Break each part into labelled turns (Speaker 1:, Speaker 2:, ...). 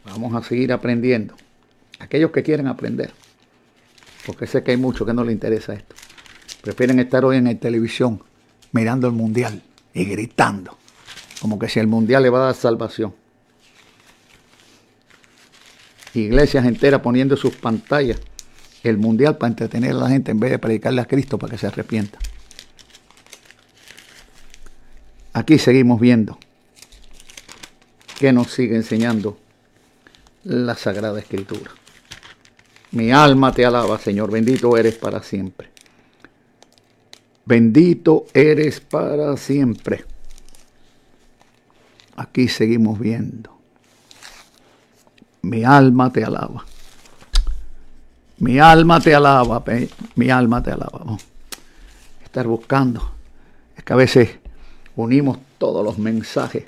Speaker 1: Vamos a seguir aprendiendo. Aquellos que quieren aprender, porque sé que hay muchos que no les interesa esto. Prefieren estar hoy en la televisión mirando el mundial y gritando, como que si el mundial le va a dar salvación. Iglesias enteras poniendo sus pantallas el mundial para entretener a la gente en vez de predicarle a Cristo para que se arrepienta. Aquí seguimos viendo que nos sigue enseñando la Sagrada Escritura. Mi alma te alaba, Señor. Bendito eres para siempre. Bendito eres para siempre. Aquí seguimos viendo. Mi alma te alaba. Mi alma te alaba. Mi alma te alaba. Vamos a estar buscando. Es que a veces unimos todos los mensajes.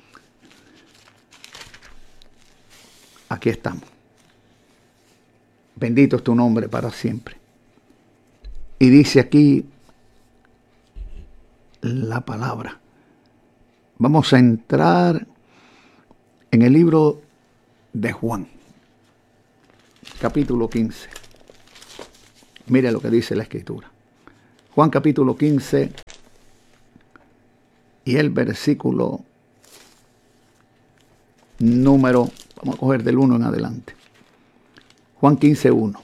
Speaker 1: Aquí estamos. Bendito es tu nombre para siempre. Y dice aquí la palabra. Vamos a entrar en el libro de Juan, capítulo 15. Mire lo que dice la Escritura. Juan capítulo 15 y el versículo número, vamos a coger del 1 en adelante. Juan 15, 1.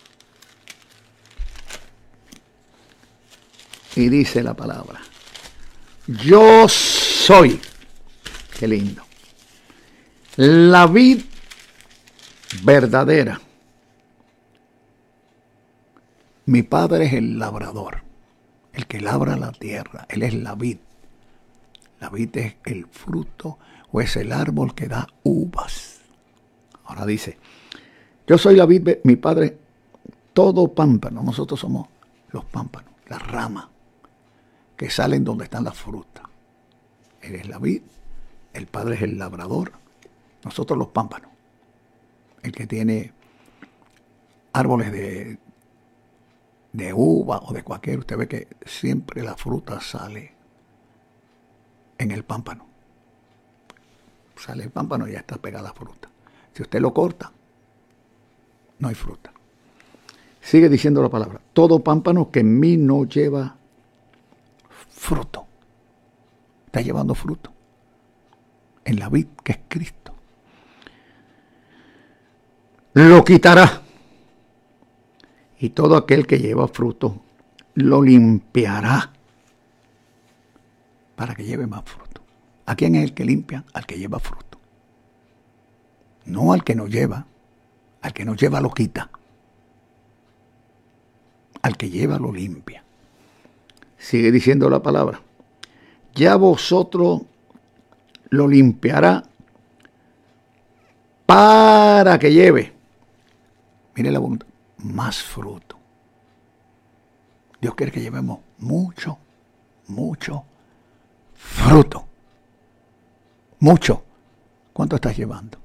Speaker 1: Y dice la palabra: yo soy, qué lindo, la vid verdadera. Mi padre es el labrador, el que labra la tierra. Él es la vid. La vid es el fruto o es el árbol que da uvas. Ahora dice: yo soy la vid, mi padre, todo pámpano. Nosotros somos los pámpanos, las ramas que salen donde están las frutas. Él es la vid, el padre es el labrador, nosotros los pámpanos. El que tiene árboles de uva o de cualquier, usted ve que siempre la fruta sale en el pámpano. Sale el pámpano y ya está pegada la fruta. Si usted lo corta, no hay fruta. Sigue diciendo la palabra: todo pámpano que en mí no lleva fruto. Está llevando fruto en la vid que es Cristo. Lo quitará. Y todo aquel que lleva fruto lo limpiará para que lleve más fruto. ¿A quién es el que limpia? Al que lleva fruto. No al que no lleva. Al que no lleva lo quita. Al que lleva lo limpia. Sigue diciendo la palabra: ya vosotros lo limpiará para que lleve, mire la voluntad, más fruto. Dios quiere que llevemos mucho fruto. Mucho. ¿Cuánto estás llevando?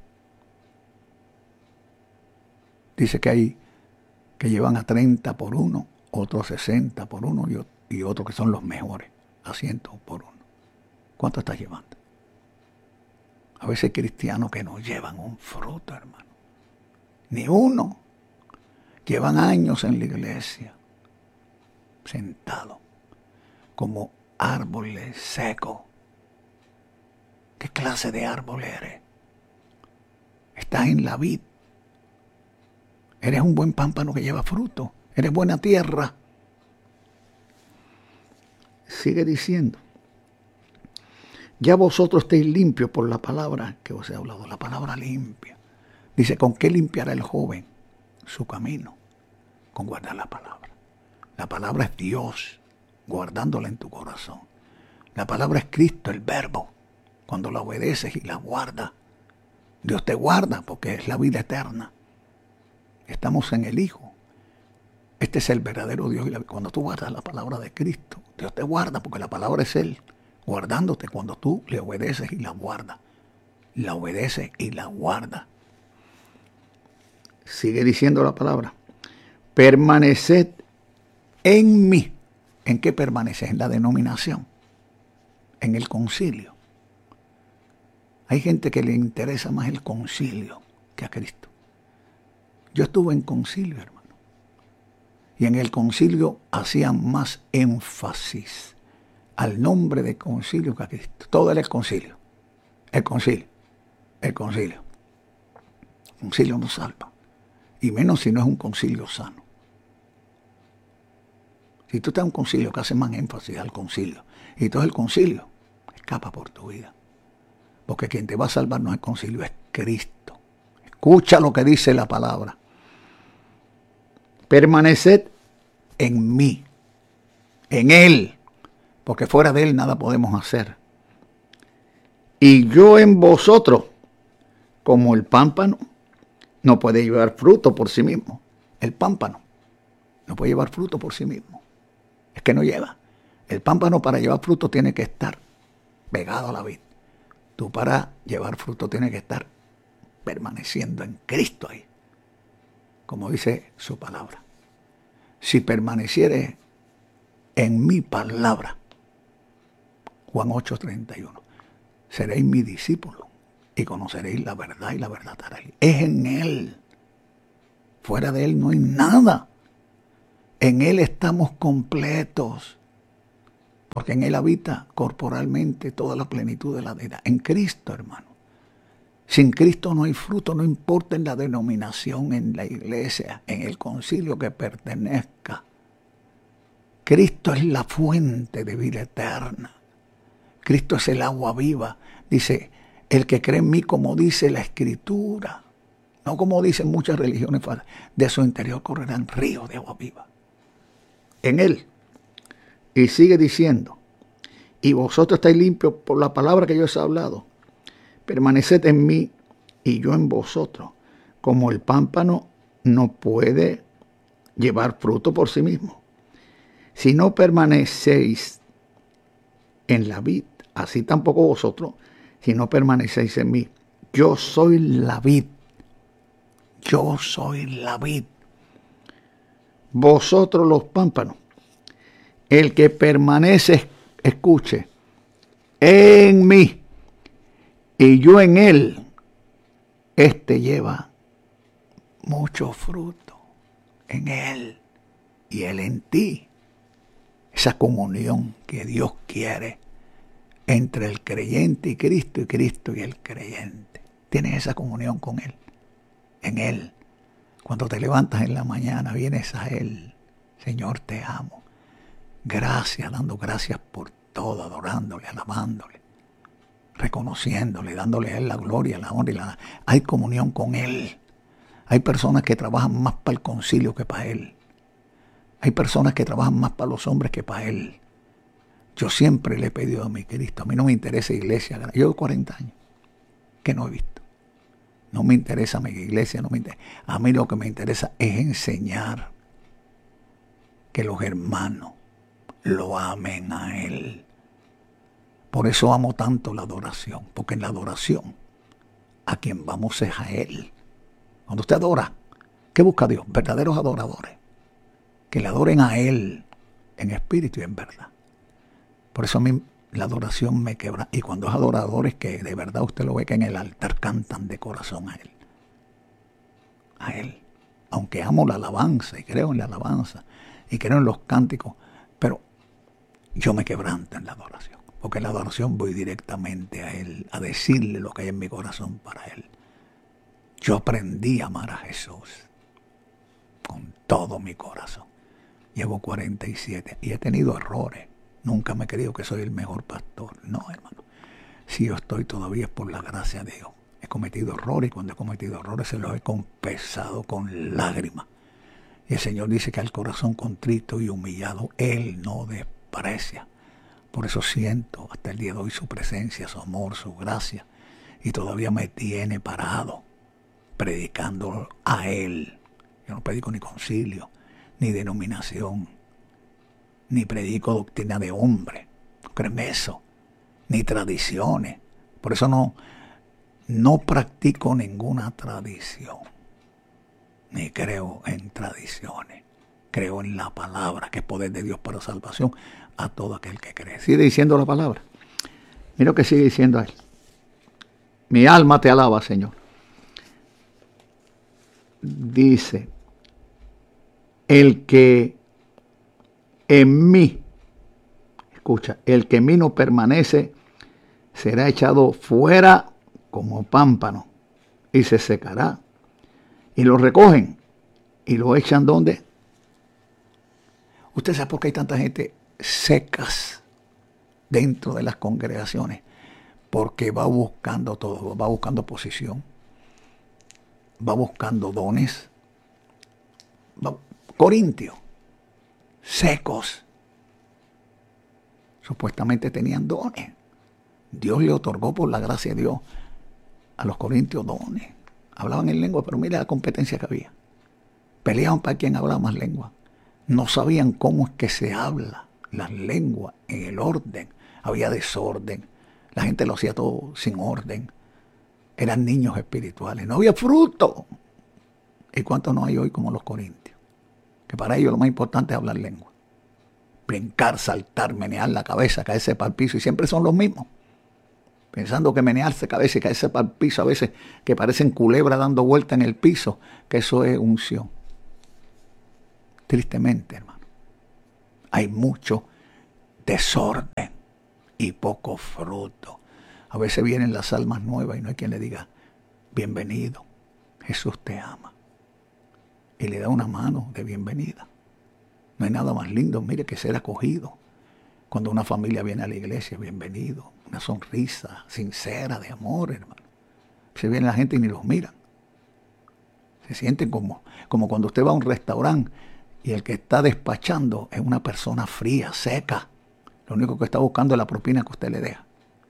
Speaker 1: Dice que hay que llevan a 30 por uno, otros 60 por uno y otros que son los mejores, a 100 por uno. ¿Cuánto estás llevando? A veces hay cristianos que no llevan un fruto, hermano. Ni uno. Llevan años en la iglesia, sentados, como árboles secos. ¿Qué clase de árbol eres? Estás en la vid. Eres un buen pámpano que lleva fruto. Eres buena tierra. Sigue diciendo: ya vosotros estéis limpios por la palabra que os he hablado. La palabra limpia. Dice: ¿con qué limpiará el joven su camino? Con guardar la palabra. La palabra es Dios, guardándola en tu corazón. La palabra es Cristo, el verbo. Cuando la obedeces y la guardas, Dios te guarda porque es la vida eterna. Estamos en el Hijo. Este es el verdadero Dios. Cuando tú guardas la palabra de Cristo, Dios te guarda porque la palabra es Él, guardándote cuando tú le obedeces y la guardas. La obedeces y la guardas. Sigue diciendo la palabra: permaneced en mí. ¿En qué permaneces? En la denominación, en el concilio. Hay gente que le interesa más el concilio. que a Cristo. Yo estuve en concilio, hermano. Y en el concilio hacían más énfasis al nombre de concilio que a Cristo. Todo era el concilio. El concilio. El concilio. El concilio no salva. Y menos si no es un concilio sano. Si tú estás en un concilio que hace más énfasis al concilio, y todo el concilio, escapa por tu vida. Porque quien te va a salvar no es el concilio, es Cristo. Escucha lo que dice la palabra. Permaneced en mí, en Él, porque fuera de Él nada podemos hacer. Y yo en vosotros, como el pámpano, no puede llevar fruto por sí mismo. El pámpano no puede llevar fruto por sí mismo. Es que no lleva. El pámpano para llevar fruto tiene que estar pegado a la vid. Tú para llevar fruto tienes que estar permaneciendo en Cristo ahí. Como dice su palabra. Si permanecieres en mi palabra, Juan 8:31, seréis mi discípulo y conoceréis la verdad y la verdad estaréis. Es en Él. Fuera de Él no hay nada. En Él estamos completos. Porque en Él habita corporalmente toda la plenitud de la deidad. En Cristo, hermano. Sin Cristo no hay fruto, no importa en la denominación, en la iglesia, en el concilio que pertenezca. Cristo es la fuente de vida eterna. Cristo es el agua viva. Dice, el que cree en mí, como dice la Escritura, no como dicen muchas religiones, de su interior correrán ríos de agua viva. En Él. Y sigue diciendo, y vosotros estáis limpios por la palabra que yo os he hablado. Permaneced en mí y yo en vosotros. Como el pámpano no puede llevar fruto por sí mismo. Si no permanecéis en la vid, así tampoco vosotros, si no permanecéis en mí. Yo soy la vid. Yo soy la vid. Vosotros los pámpanos. El que permanece, escuche, en mí y yo en él, este lleva mucho fruto en él y él en ti. Esa comunión que Dios quiere entre el creyente y Cristo y el creyente. Tienes esa comunión con Él, en Él. Cuando te levantas en la mañana, vienes a Él. Señor, te amo. Gracias, dando gracias por todo, adorándole, alabándole, reconociéndole, dándole a Él la gloria, la honra y la... Hay comunión con Él. Hay personas que trabajan más para el concilio que para Él. Hay personas que trabajan más para los hombres que para Él. Yo siempre le he pedido a mi Cristo, a mí no me interesa iglesia. Yo llevo 40 años que no he visto. No me interesa mi iglesia, no me interesa. A mí lo que me interesa es enseñar que los hermanos lo amen a Él. Por eso amo tanto la adoración, porque en la adoración a quien vamos es a Él. Cuando usted adora, ¿qué busca Dios? Verdaderos adoradores, que le adoren a Él en espíritu y en verdad. Por eso a mí la adoración me quebra. Y cuando es adoradores que de verdad usted lo ve que en el altar cantan de corazón a Él. A Él. Aunque amo la alabanza y creo en la alabanza y creo en los cánticos, pero yo me quebranto en la adoración. Porque en la adoración voy directamente a Él, a decirle lo que hay en mi corazón para Él. Yo aprendí a amar a Jesús con todo mi corazón. Llevo 47 y he tenido errores. Nunca me he creído que soy el mejor pastor. No, hermano. Si yo estoy todavía es por la gracia de Dios. He cometido errores y cuando he cometido errores se los he confesado con lágrimas. Y el Señor dice que al corazón contrito y humillado Él no desprecia. Por eso siento hasta el día de hoy su presencia, su amor, su gracia. Y todavía me tiene parado, predicando a Él. Yo no predico ni concilio, ni denominación, ni predico doctrina de hombre. No creo en eso. Ni tradiciones. Por eso no practico ninguna tradición. Ni creo en tradiciones. Creo en la palabra, que es poder de Dios para salvación a todo aquel que cree. Sigue diciendo la palabra. Mira lo que sigue diciendo él. Mi alma te alaba, Señor. dice, el que en mí, escucha, el que en mí no permanece será echado fuera como pámpano y se secará. Y lo recogen y lo echan ¿dónde? Usted sabe por qué hay tanta gente secas dentro de las congregaciones, porque va buscando todo, va buscando posición, va buscando dones. Corintios, secos, supuestamente tenían dones. Dios le otorgó por la gracia de Dios a los corintios dones. Hablaban en lengua, pero mira la competencia que había. Peleaban para quien hablaba más lengua. No sabían cómo es que se habla las lenguas en el orden. Había desorden. La gente lo hacía todo sin orden. Eran niños espirituales. No había fruto. ¿Y cuántos no hay hoy como los corintios? Que para ellos lo más importante es hablar lengua. Brincar, saltar, menear la cabeza, caerse para el piso. Y siempre son los mismos. Pensando que menearse cabeza y caerse para el piso, a veces que parecen culebras dando vuelta en el piso, que eso es unción. Tristemente, hermano, hay mucho desorden y poco fruto. A veces vienen las almas nuevas y no hay quien le diga, bienvenido, Jesús te ama. Y le da una mano de bienvenida. No hay nada más lindo, mire, que ser acogido. Cuando una familia viene a la iglesia, bienvenido. Una sonrisa sincera de amor, hermano. Se viene la gente y ni los miran. Se sienten como cuando usted va a un restaurante y el que está despachando es una persona fría, seca. Lo único que está buscando es la propina que usted le deja.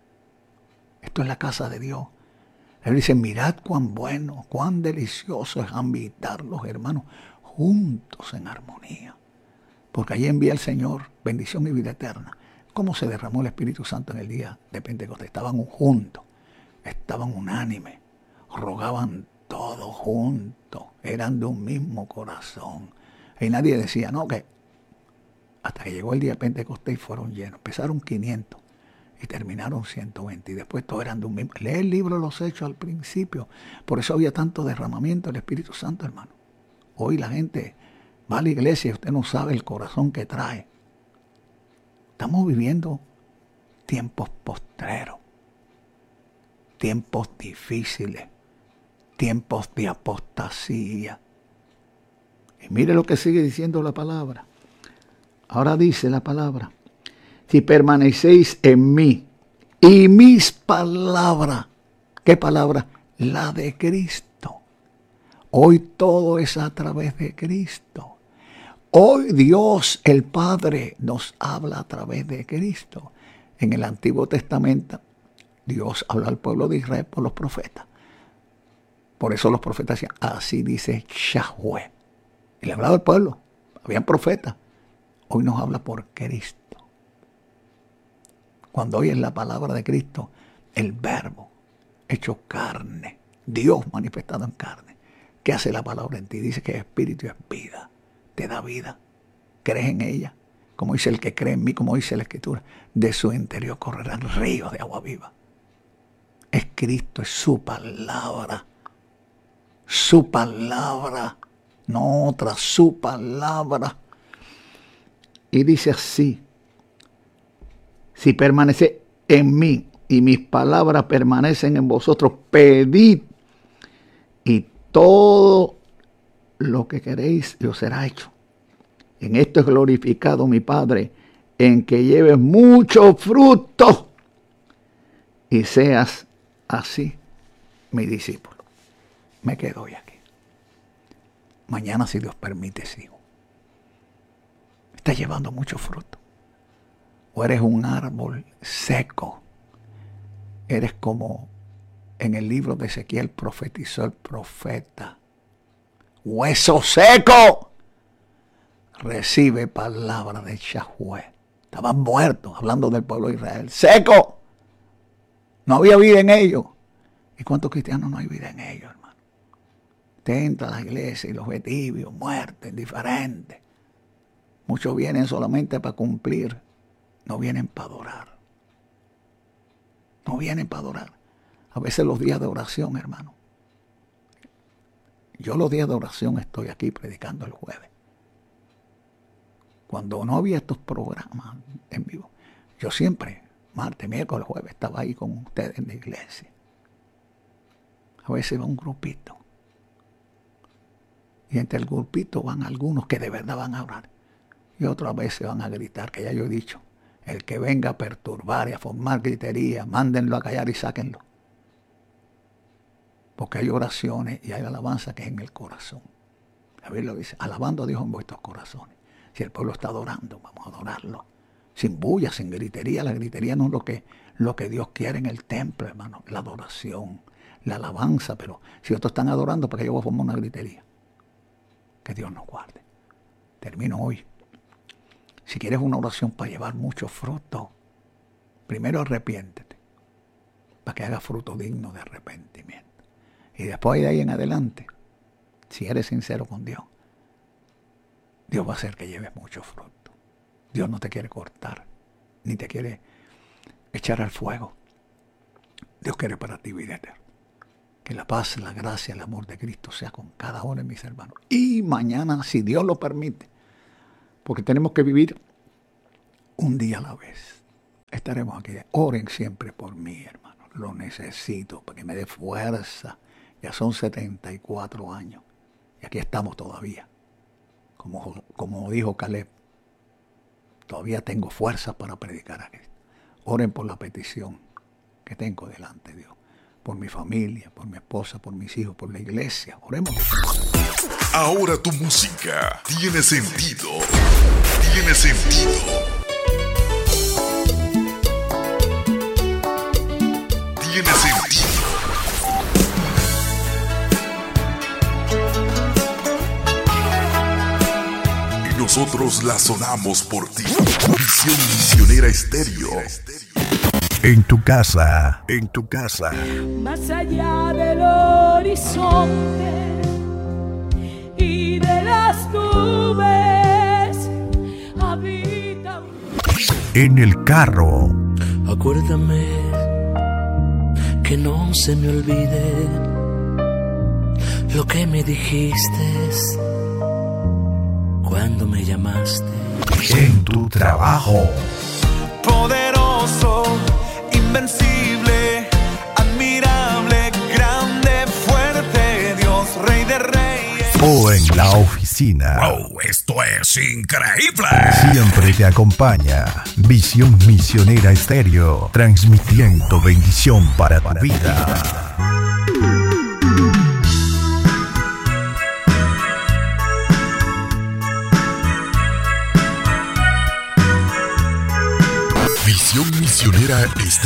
Speaker 1: Esto es la casa de Dios. Él dice, mirad cuán bueno, cuán delicioso es habitar los hermanos juntos en armonía. Porque allí envía el Señor bendición y vida eterna. ¿Cómo se derramó el Espíritu Santo en el día de Pentecostés? Estaban juntos, estaban unánimes, rogaban todos juntos, eran de un mismo corazón. Y nadie decía, no, que hasta que llegó el día de Pentecostés y fueron llenos. Empezaron 500 y terminaron 120. Y después todos eran de un mismo. Lee el libro de los Hechos al principio. Por eso había tanto derramamiento del Espíritu Santo, hermano. Hoy la gente va a la iglesia y usted no sabe el corazón que trae. Estamos viviendo tiempos postreros, tiempos difíciles, tiempos de apostasía. Y mire lo que sigue diciendo la palabra. Ahora dice la palabra, si permanecéis en mí y mis palabras, ¿qué palabra? La de Cristo. Hoy todo es a través de Cristo. Hoy Dios el Padre nos habla a través de Cristo. En el Antiguo Testamento Dios habla al pueblo de Israel por los profetas. Por eso los profetas decían, así dice Yahweh. Y le hablaba al pueblo, habían profetas. Hoy nos habla por Cristo. Cuando oyes la palabra de Cristo, el verbo hecho carne, Dios manifestado en carne, ¿qué hace la palabra en ti? Dice que es espíritu y es vida. Te da vida, crees en ella, como dice el que cree en mí, como dice la Escritura, de su interior correrán ríos de agua viva. Es Cristo, es su palabra, no otra, su palabra. Y dice así, si permanece en mí y mis palabras permanecen en vosotros, pedid y todo lo que queréis y os será hecho. En esto es glorificado mi Padre, en que lleves mucho fruto y seas así mi discípulo. Me quedo hoy aquí. Mañana, si Dios permite, sigo. Estás llevando mucho fruto. O eres un árbol seco. Eres como en el libro de Ezequiel profetizó el profeta. Hueso seco. Recibe palabra de Yahweh. Estaban muertos, hablando del pueblo de Israel. Seco. No había vida en ellos. ¿Y cuántos cristianos no hay vida en ellos, hermano? Te entra a la iglesia y los ve tibios, muertos, indiferentes. Muchos vienen solamente para cumplir. No vienen para adorar. No vienen para adorar. A veces los días de oración, hermano. Yo los días de oración estoy aquí predicando el jueves. Cuando no había estos programas en vivo, yo siempre, martes, miércoles, jueves, estaba ahí con ustedes en la iglesia. A veces va un grupito. Y entre el grupito van algunos que de verdad van a orar. Y otras veces van a gritar, que ya yo he dicho, el que venga a perturbar y a formar gritería, mándenlo a callar y sáquenlo. Porque hay oraciones y hay alabanza que es en el corazón. La Biblia dice, alabando a Dios en vuestros corazones. Si el pueblo está adorando, vamos a adorarlo. Sin bulla, sin gritería. La gritería no es lo que Dios quiere en el templo, hermano. La adoración, la alabanza. Pero si otros están adorando, ¿para qué yo voy a formar una gritería? Que Dios nos guarde. Termino hoy. Si quieres una oración para llevar mucho fruto, primero arrepiéntete, para que haga fruto digno de arrepentimiento. Y después de ahí en adelante, si eres sincero con Dios, Dios va a hacer que lleves mucho fruto. Dios no te quiere cortar, ni te quiere echar al fuego. Dios quiere para ti vida eterna. Que la paz, la gracia, el amor de Cristo sea con cada uno de mis hermanos. Y mañana, si Dios lo permite, porque tenemos que vivir un día a la vez, estaremos aquí. Oren siempre por mí, hermano. Lo necesito para que me dé fuerza. Ya son 74 años. Y aquí estamos todavía. Como dijo Caleb, todavía tengo fuerza para predicar a Cristo. Oren por la petición que tengo delante de Dios. Por mi familia, por mi esposa, por mis hijos, por la iglesia. Oremos.
Speaker 2: Ahora tu música tiene sentido. Tiene sentido. Tiene sentido. Y nosotros la sonamos por ti. Visión Misionera Estéreo. En tu casa, en tu casa.
Speaker 3: Más allá del horizonte y de las nubes habita.
Speaker 2: En el carro.
Speaker 4: Acuérdame que no se me olvide lo que me dijiste cuando me llamaste.
Speaker 2: En tu trabajo.
Speaker 5: Poderoso, invencible, admirable, grande, fuerte, Dios, Rey de Reyes.
Speaker 2: O en la oficina. ¡Wow! ¡Esto es increíble! Siempre te acompaña Visión Misionera Estéreo, transmitiendo bendición para tu vida. Visión Misionera Estéreo.